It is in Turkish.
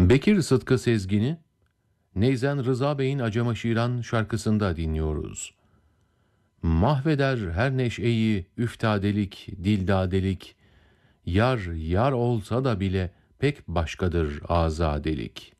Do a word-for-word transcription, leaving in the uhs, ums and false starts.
Bekir Sıtkı Sezgin'i Neyzen Rıza Bey'in Acema Şiran şarkısında dinliyoruz. Mahveder her neşeyi üftadelik, dildadelik, yar yar olsa da bile pek başkadır azadelik.